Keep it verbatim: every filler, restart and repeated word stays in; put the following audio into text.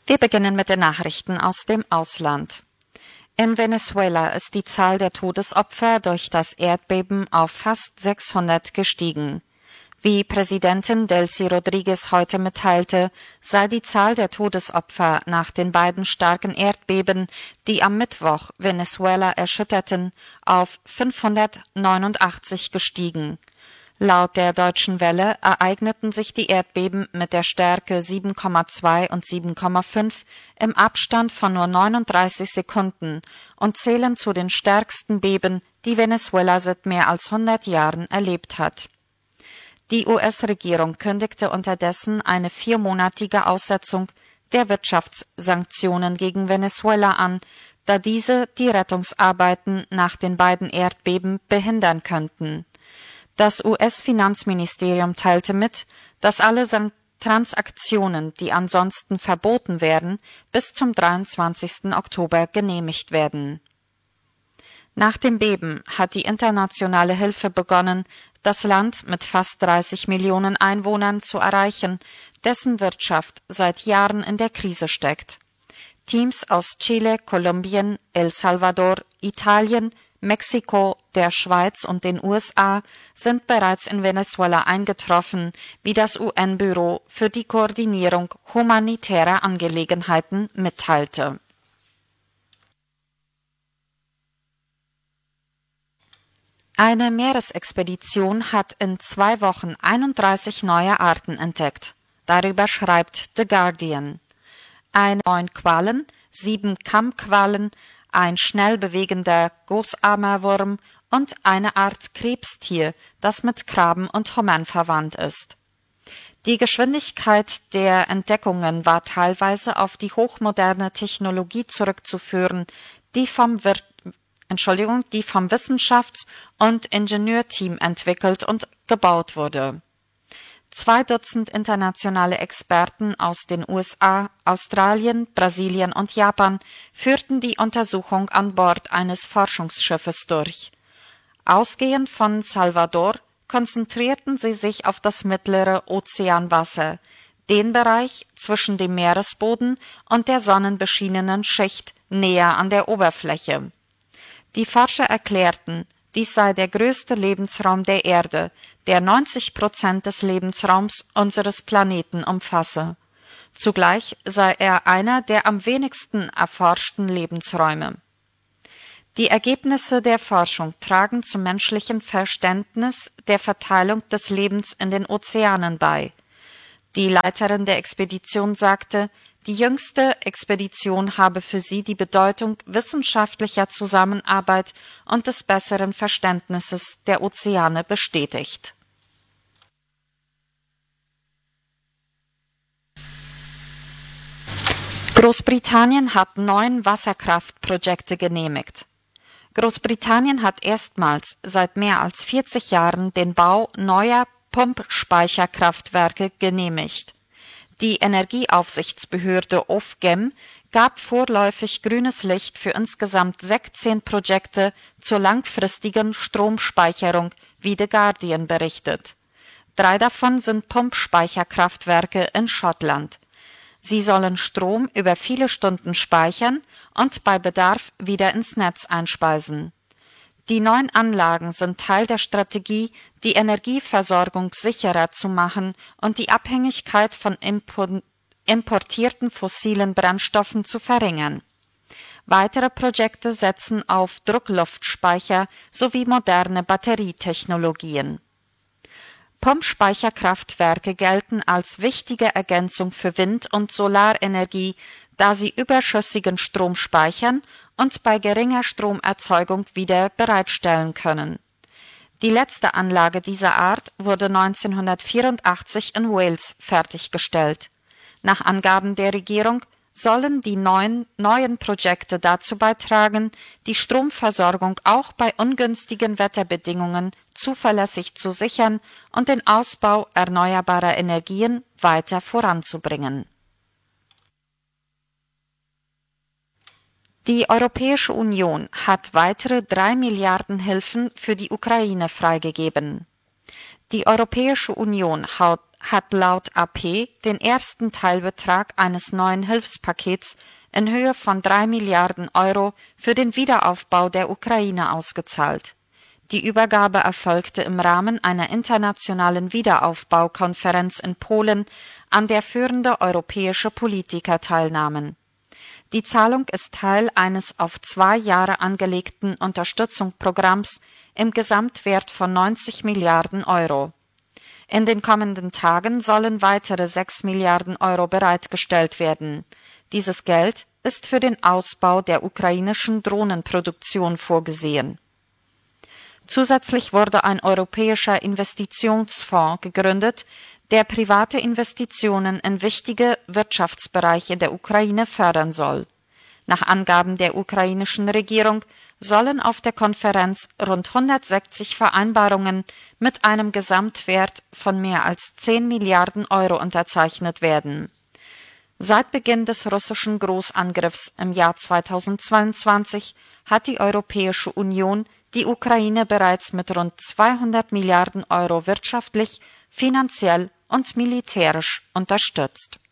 Wir beginnen mit den Nachrichten aus dem Ausland. In Venezuela ist die Zahl der Todesopfer durch das Erdbeben auf fast sechshundert gestiegen. Wie Präsidentin Delcy Rodriguez heute mitteilte, sei die Zahl der Todesopfer nach den beiden starken Erdbeben, die am Mittwoch Venezuela erschütterten, auf fünfhundertneunundachtzig gestiegen. Laut der Deutschen Welle ereigneten sich die Erdbeben mit der Stärke sieben Komma zwei und sieben Komma fünf im Abstand von nur neununddreißig Sekunden und zählen zu den stärksten Beben, die Venezuela seit mehr als hundert Jahren erlebt hat. Die U S-Regierung kündigte unterdessen eine viermonatige Aussetzung der Wirtschaftssanktionen gegen Venezuela an, da diese die Rettungsarbeiten nach den beiden Erdbeben behindern könnten. Das U S-Finanzministerium teilte mit, dass alle Transaktionen, die ansonsten verboten wären, bis zum dreiundzwanzigsten Oktober genehmigt werden. Nach dem Beben hat die internationale Hilfe begonnen, das Land mit fast dreißig Millionen Einwohnern zu erreichen, dessen Wirtschaft seit Jahren in der Krise steckt. Teams aus Chile, Kolumbien, El Salvador, Italien, Mexiko, der Schweiz und den U S A sind bereits in Venezuela eingetroffen, wie das U N-Büro für die Koordinierung humanitärer Angelegenheiten mitteilte. Eine Meeresexpedition hat in zwei Wochen einunddreißig neue Arten entdeckt. Darüber schreibt The Guardian. Eine neun Quallen, sieben Kammquallen, ein schnell bewegender Großarmerwurm und eine Art Krebstier, das mit Kraben und Hummern verwandt ist. Die Geschwindigkeit der Entdeckungen war teilweise auf die hochmoderne Technologie zurückzuführen, die vom Wir Entschuldigung, die vom Wissenschafts- und Ingenieurteam entwickelt und gebaut wurde. Zwei Dutzend internationale Experten aus den U S A, Australien, Brasilien und Japan führten die Untersuchung an Bord eines Forschungsschiffes durch. Ausgehend von Salvador konzentrierten sie sich auf das mittlere Ozeanwasser, den Bereich zwischen dem Meeresboden und der sonnenbeschienenen Schicht näher an der Oberfläche. Die Forscher erklärten, dies sei der größte Lebensraum der Erde, der neunzig Prozent des Lebensraums unseres Planeten umfasse. Zugleich sei er einer der am wenigsten erforschten Lebensräume. Die Ergebnisse der Forschung tragen zum menschlichen Verständnis der Verteilung des Lebens in den Ozeanen bei. Die Leiterin der Expedition sagte, die jüngste Expedition habe für sie die Bedeutung wissenschaftlicher Zusammenarbeit und des besseren Verständnisses der Ozeane bestätigt. Großbritannien hat neun Wasserkraftprojekte genehmigt. Großbritannien hat erstmals seit mehr als vierzig Jahren den Bau neuer Pumpspeicherkraftwerke genehmigt. Die Energieaufsichtsbehörde Ofgem gab vorläufig grünes Licht für insgesamt sechzehn Projekte zur langfristigen Stromspeicherung, wie The Guardian berichtet. Drei davon sind Pumpspeicherkraftwerke in Schottland. Sie sollen Strom über viele Stunden speichern und bei Bedarf wieder ins Netz einspeisen. Die neuen Anlagen sind Teil der Strategie, die Energieversorgung sicherer zu machen und die Abhängigkeit von importierten fossilen Brennstoffen zu verringern. Weitere Projekte setzen auf Druckluftspeicher sowie moderne Batterietechnologien. Pumpspeicherkraftwerke gelten als wichtige Ergänzung für Wind- und Solarenergie, da sie überschüssigen Strom speichern und bei geringer Stromerzeugung wieder bereitstellen können. Die letzte Anlage dieser Art wurde neunzehnhundertvierundachtzig in Wales fertiggestellt. Nach Angaben der Regierung sollen die neuen, neuen Projekte dazu beitragen, die Stromversorgung auch bei ungünstigen Wetterbedingungen zuverlässig zu sichern und den Ausbau erneuerbarer Energien weiter voranzubringen. Die Europäische Union hat weitere drei Milliarden Hilfen für die Ukraine freigegeben. Die Europäische Union hat laut A P den ersten Teilbetrag eines neuen Hilfspakets in Höhe von drei Milliarden Euro für den Wiederaufbau der Ukraine ausgezahlt. Die Übergabe erfolgte im Rahmen einer internationalen Wiederaufbaukonferenz in Polen, an der führende europäische Politiker teilnahmen. Die Zahlung ist Teil eines auf zwei Jahre angelegten Unterstützungsprogramms im Gesamtwert von neunzig Milliarden Euro. In den kommenden Tagen sollen weitere sechs Milliarden Euro bereitgestellt werden. Dieses Geld ist für den Ausbau der ukrainischen Drohnenproduktion vorgesehen. Zusätzlich wurde ein europäischer Investitionsfonds gegründet, der private Investitionen in wichtige Wirtschaftsbereiche der Ukraine fördern soll. Nach Angaben der ukrainischen Regierung sollen auf der Konferenz rund hundertsechzig Vereinbarungen mit einem Gesamtwert von mehr als zehn Milliarden Euro unterzeichnet werden. Seit Beginn des russischen Großangriffs im Jahr zweitausendzweiundzwanzig hat die Europäische Union die Ukraine bereits mit rund zweihundert Milliarden Euro wirtschaftlich, finanziell und militärisch unterstützt.